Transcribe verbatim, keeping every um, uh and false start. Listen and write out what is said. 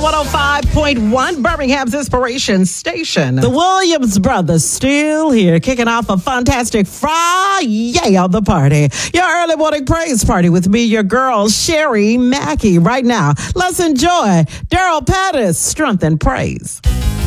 one oh five point one, Birmingham's Inspiration Station. The Williams brothers still here, kicking off a fantastic Friday on the party. Your early morning praise party with me, your girl, Sherry Mackey. Right now, let's enjoy Daryl Pettis' Strength and Praise.